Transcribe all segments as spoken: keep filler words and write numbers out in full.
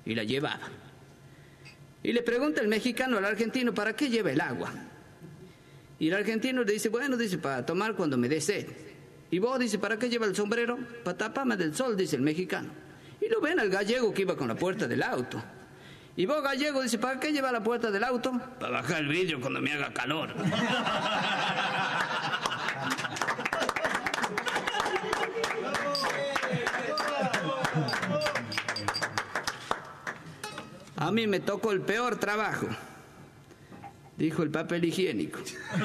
y la llevaba. Y le pregunta el mexicano al argentino, ¿para qué lleva el agua? Y el argentino le dice, bueno, dice, para tomar cuando me dé sed. Y vos, dice, ¿para qué lleva el sombrero? Para taparme del sol, dice el mexicano. Y lo ven al gallego que iba con la puerta del auto. Y vos, gallego, dice, ¿para qué lleva la puerta del auto? Para bajar el vidrio cuando me haga calor. A mí me tocó el peor trabajo, dijo el papel higiénico.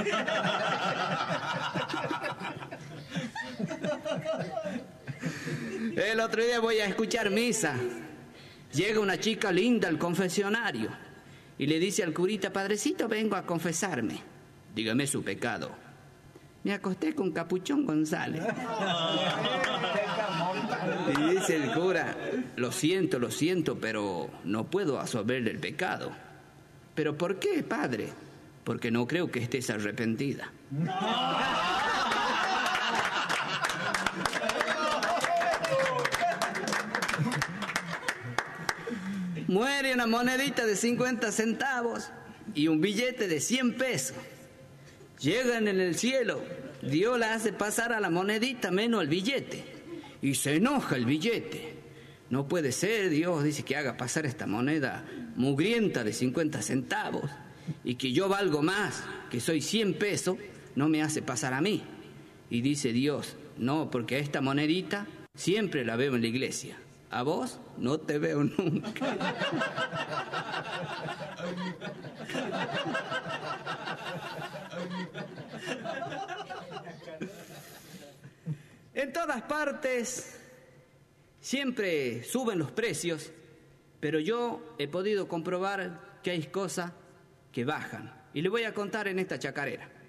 El otro día voy a escuchar misa. Llega una chica linda al confesionario y le dice al curita, padrecito, vengo a confesarme. Dígame su pecado. Me acosté con Capuchón González. Y dice el cura, lo siento, lo siento, pero no puedo absolverle el pecado. ¿Pero por qué, padre? Porque no creo que estés arrepentida. Muere una monedita de cincuenta centavos y un billete de cien pesos. Llegan en el cielo, Dios la hace pasar a la monedita menos al billete. Y se enoja el billete. No puede ser, Dios dice, que haga pasar esta moneda mugrienta de cincuenta centavos y que yo valgo más, que soy cien pesos, no me hace pasar a mí. Y dice Dios, no, porque a esta monedita siempre la veo en la iglesia. A vos no te veo nunca. En todas partes siempre suben los precios, pero yo he podido comprobar que hay cosas que bajan. Y le voy a contar en esta chacarera.